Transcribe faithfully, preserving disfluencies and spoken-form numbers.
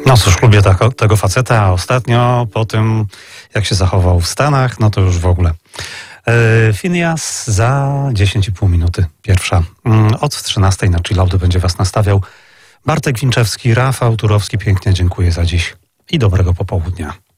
No cóż, lubię tako, tego faceta, a ostatnio po tym, jak się zachował w Stanach, no to już w ogóle. E, Phineas za dziesięć i pół minuty pierwsza. Mm, Od trzynastej na chillouty będzie was nastawiał Bartek Winczewski, Rafał Turowski. Pięknie dziękuję za dziś i dobrego popołudnia.